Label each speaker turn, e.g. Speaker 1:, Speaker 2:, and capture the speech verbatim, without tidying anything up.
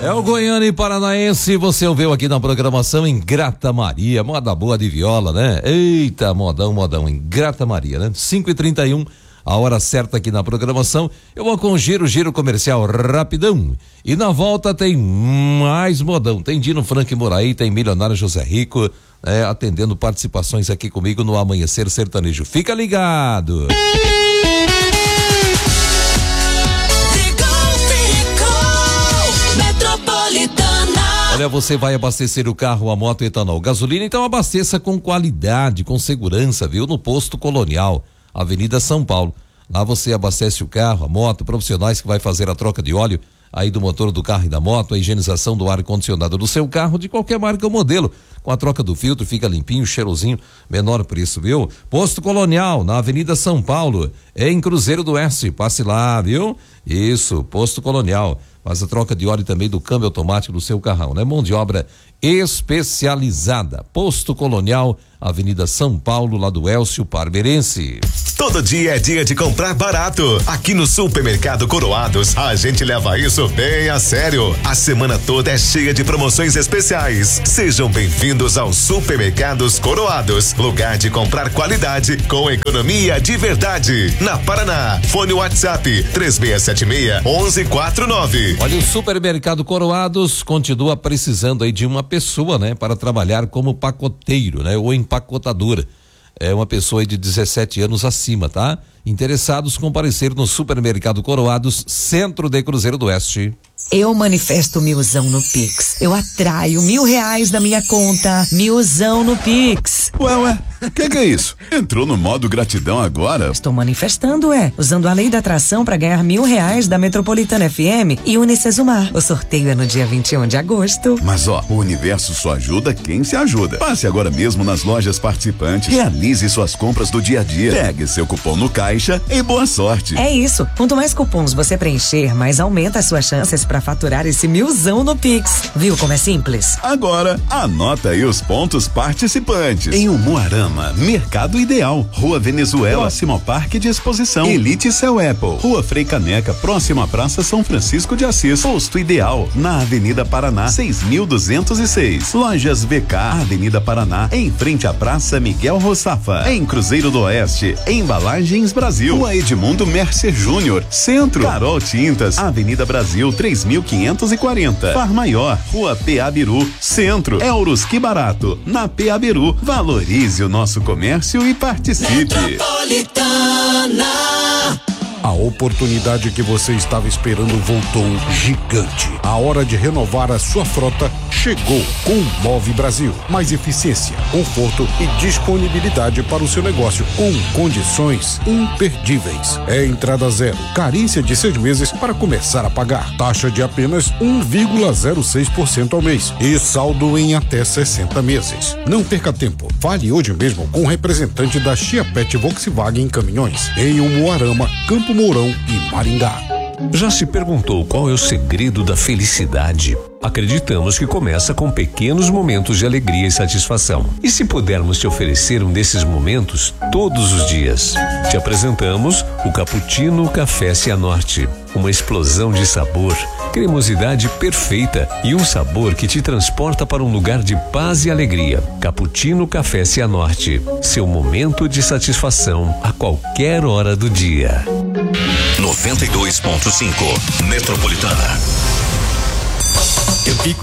Speaker 1: É o Goiânia e Paranaense, você ouviu aqui na programação Ingrata Maria, moda boa de viola, né? Eita, modão, modão, Ingrata Maria, né? cinco e trinta e um, a hora certa aqui na programação. Eu vou com o giro, giro comercial rapidão. E na volta tem mais modão, tem Dino Frank Moraí, tem Milionário José Rico, é, atendendo participações aqui comigo no Amanhecer Sertanejo. Fica ligado! Olha, você vai abastecer o carro, a moto, etanol, gasolina, então abasteça com qualidade, com segurança, viu? No Posto Colonial, Avenida São Paulo. Lá você abastece o carro, a moto, profissionais que vai fazer a troca de óleo aí do motor do carro e da moto, a higienização do ar-condicionado do seu carro, de qualquer marca ou modelo. Com a troca do filtro, fica limpinho, cheirosinho, menor preço, viu? Posto Colonial, na Avenida São Paulo, em Cruzeiro do Oeste, passe lá, viu? Isso, Posto Colonial. Faz a troca de óleo também do câmbio automático do seu carrão, né? Mão de obra especializada. Posto Colonial, Avenida São Paulo, lá do Elcio Parmeirense.
Speaker 2: Todo dia é dia de comprar barato. Aqui no Supermercado Coroados, a gente leva isso bem a sério. A semana toda é cheia de promoções especiais. Sejam bem-vindos ao Supermercados Coroados, lugar de comprar qualidade com economia de verdade. Na Paraná, fone WhatsApp três seis sete seis, um um quatro nove.
Speaker 1: Olha, o Supermercado Coroados continua precisando aí de uma pessoa, né? Para trabalhar como pacoteiro, né? Ou empacotadora. É uma pessoa aí de dezessete anos acima, tá? Interessados, comparecer no Supermercado Coroados, Centro de Cruzeiro do Oeste.
Speaker 3: Eu manifesto milzão no Pix. Eu atraio mil reais da minha conta. Milzão no Pix.
Speaker 4: Ué, ué, o que, que é isso? Entrou no modo gratidão agora?
Speaker 3: Estou manifestando, é. Usando a lei da atração para ganhar mil reais da Metropolitana F M e Unicesumar. O sorteio é no dia vinte e um de agosto.
Speaker 4: Mas ó, o universo só ajuda quem se ajuda. Passe agora mesmo nas lojas participantes. Realize suas compras do dia a dia. Pegue seu cupom no caixa e boa sorte.
Speaker 3: É isso. Quanto mais cupons você preencher, mais aumenta as suas chances para faturar esse milzão no Pix. Viu como é simples?
Speaker 4: Agora, anota aí os pontos participantes. Em Umuarama, Mercado Ideal, Rua Venezuela, próximo ao Parque de Exposição. Elite Cell Apple, Rua Frei Caneca, próximo à Praça São Francisco de Assis. Posto Ideal, na Avenida Paraná, seis mil duzentos e seis. Lojas V K, Avenida Paraná, em frente à Praça Miguel Rossafa. Em Cruzeiro do Oeste, Embalagens Brasil. Rua Edmundo Mercer Júnior, Centro. Carol Tintas, Avenida Brasil, três mil quinhentos e quarenta. Far Maior, Rua P A Biru, Centro. Euros Que Barato, na P A Biru. Valorize o nosso comércio e participe.
Speaker 5: Metropolitana. A oportunidade que você estava esperando voltou gigante. A hora de renovar a sua frota chegou com o Move Brasil. Mais eficiência, conforto e disponibilidade para o seu negócio com condições imperdíveis. É entrada zero, carência de seis meses para começar a pagar. Taxa de apenas um vírgula zero seis por cento ao mês e saldo em até sessenta meses. Não perca tempo. Fale hoje mesmo com o representante da Chiapete Volkswagen Caminhões em Umuarama, Campo Mourão e Maringá.
Speaker 6: Já se perguntou qual é o segredo da felicidade? Acreditamos que começa com pequenos momentos de alegria e satisfação. E se pudermos te oferecer um desses momentos todos os dias? Te apresentamos o Cappuccino Café Cianorte. Uma explosão de sabor, cremosidade perfeita e um sabor que te transporta para um lugar de paz e alegria. Cappuccino Café Cianorte. Seu momento de satisfação a qualquer hora do dia.
Speaker 2: noventa e dois ponto cinco Metropolitana.